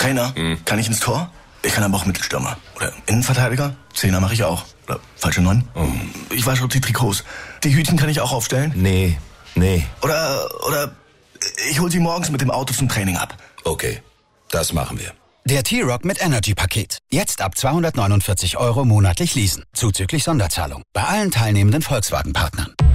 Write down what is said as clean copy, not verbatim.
Trainer, kann ich ins Tor? Ich kann aber auch Mittelstürmer. Oder Innenverteidiger? Zehner mache ich auch. Oder falsche 9? Ich wasche die Trikots. Die Hütchen kann ich auch aufstellen? Nee. Oder ich hol sie morgens mit dem Auto zum Training ab. Okay, das machen wir. Der T-Rock mit Energy-Paket. Jetzt ab 249 € monatlich leasen. Zuzüglich Sonderzahlung. Bei allen teilnehmenden Volkswagen-Partnern.